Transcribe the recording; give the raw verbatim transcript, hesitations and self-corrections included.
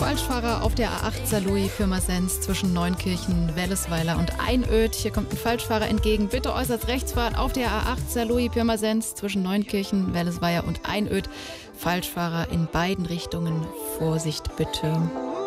Falschfahrer auf der A acht Saarlouis-Pirmasens zwischen Neunkirchen, Wellesweiler und Einöd. Hier kommt ein Falschfahrer entgegen. Bitte äußerst rechts fahren auf der A acht Saarlouis-Pirmasens zwischen Neunkirchen, Wellesweiler und Einöd. Falschfahrer in beiden Richtungen. Vorsicht bitte.